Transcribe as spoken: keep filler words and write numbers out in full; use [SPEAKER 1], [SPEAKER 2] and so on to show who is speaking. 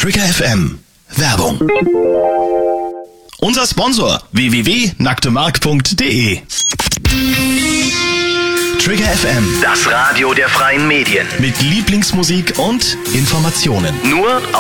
[SPEAKER 1] Trigger F M. Werbung. Unser Sponsor w w w punkt nacktemark punkt de. Trigger F M.
[SPEAKER 2] Das Radio der freien Medien.
[SPEAKER 1] Mit Lieblingsmusik und Informationen.
[SPEAKER 2] Nur